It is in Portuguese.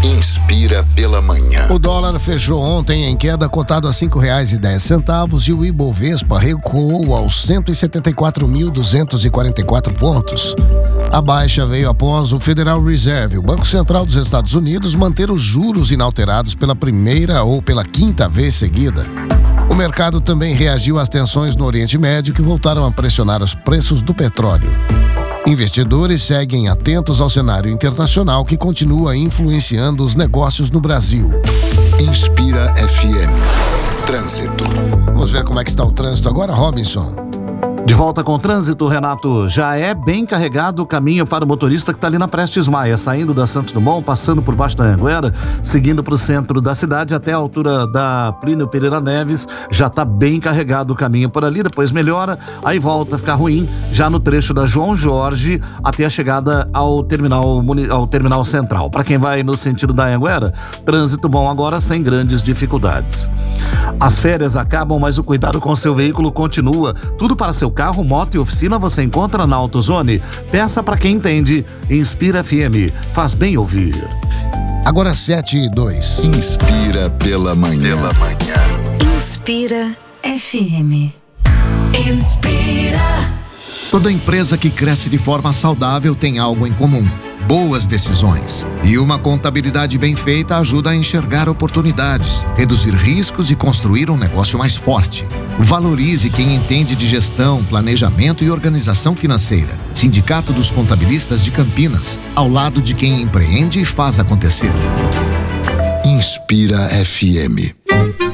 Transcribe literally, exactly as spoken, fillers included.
Inspira pela manhã. O dólar fechou ontem em queda, cotado a cinco reais e dez centavos, e o Ibovespa recuou aos cento e setenta e quatro mil duzentos e quarenta e quatro pontos. A baixa veio após o Federal Reserve, o Banco Central dos Estados Unidos, manter os juros inalterados pela primeira ou pela quinta vez seguida. O mercado também reagiu às tensões no Oriente Médio, que voltaram a pressionar os preços do petróleo. Investidores seguem atentos ao cenário internacional, que continua influenciando os negócios no Brasil. Inspira F M. Trânsito. Vamos ver como é que está o trânsito agora, Robinson. De volta com o trânsito, Renato. Já é bem carregado o caminho para o motorista que está ali na Prestes Maia, saindo da Santos Dumont, passando por baixo da Anhanguera, seguindo para o centro da cidade até a altura da Plínio Pereira Neves. Já está bem carregado o caminho por ali, depois melhora, aí volta a ficar ruim já no trecho da João Jorge até a chegada ao terminal, ao terminal central. Para quem vai no sentido da Anhanguera, trânsito bom agora, sem grandes dificuldades. As férias acabam, mas o cuidado com seu veículo continua. Tudo para seu carro, moto e oficina você encontra na AutoZone. Peça para quem entende. Inspira F M. Faz bem ouvir. Agora sete e dois. Inspira pela manhã. Pela manhã. Inspira F M. Inspira. Toda empresa que cresce de forma saudável tem algo em comum: boas decisões. E uma contabilidade bem feita ajuda a enxergar oportunidades, reduzir riscos e construir um negócio mais forte. Valorize quem entende de gestão, planejamento e organização financeira. Sindicato dos Contabilistas de Campinas, ao lado de quem empreende e faz acontecer. Inspira F M.